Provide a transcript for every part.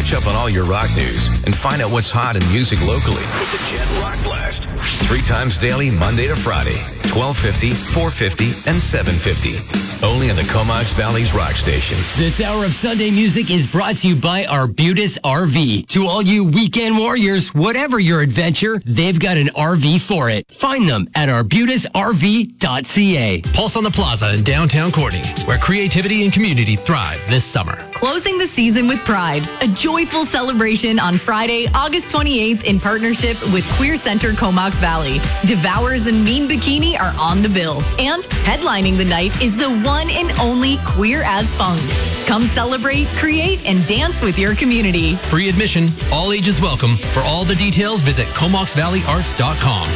Catch up on all your rock news and find out what's hot in music locally with the Jet Rock Blast. 3 times daily, Monday to Friday, 12:50, 4:50, and 7:50. Only on the Comox Valley's Rock Station. This hour of Sunday music is brought to you by Arbutus RV. To all you weekend warriors, whatever your adventure, they've got an RV for it. Find them at arbutusrv.ca. Pulse on the Plaza in downtown Courtenay, where creativity and community thrive this summer. Closing the season with Pride, a joyful celebration on Friday, August 28th in partnership with Queer Center Comox Valley. Devours and Mean Bikini are on the bill. And headlining the night is the one and only Queer as Funk. Come celebrate, create, and dance with your community. Free admission, all ages welcome. For all the details, visit ComoxValleyArts.com.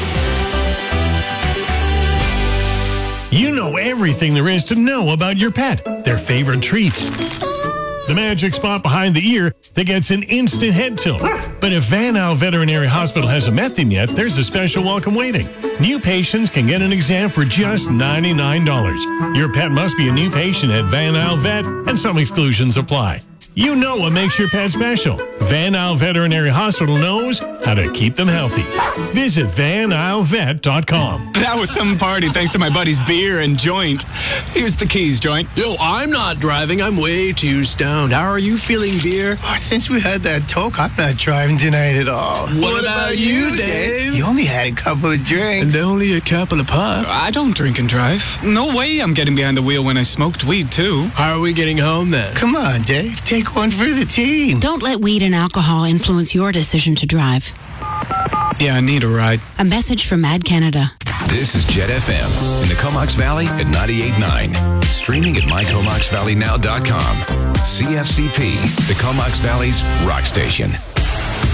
You know everything there is to know about your pet, their favorite treats, the magic spot behind the ear that gets an instant head tilt. But if Van Al Veterinary Hospital hasn't met them yet, there's a special welcome waiting. New patients can get an exam for just $99. Your pet must be a new patient at Van Al Vet, and some exclusions apply. You know what makes your pet special. Van Al Veterinary Hospital knows how to keep them healthy. Visit VanAlVet.com. That was some party thanks to my buddy's beer and joint. Here's the keys, joint. Yo, I'm not driving. I'm way too stoned. How are you feeling, beer? Oh, since we had that talk, I'm not driving tonight at all. What about you, Dave? You only had a couple of drinks. And only a couple of puffs. I don't drink and drive. No way I'm getting behind the wheel when I smoked weed, too. How are we getting home, then? Come on, Dave. Take one for the team. Don't let weed and alcohol influence your decision to drive. Yeah, I need a ride. A message from Mad Canada. This is Jet FM in the Comox Valley at 98.9. Streaming at mycomoxvalleynow.com. CFCP, the Comox Valley's rock station.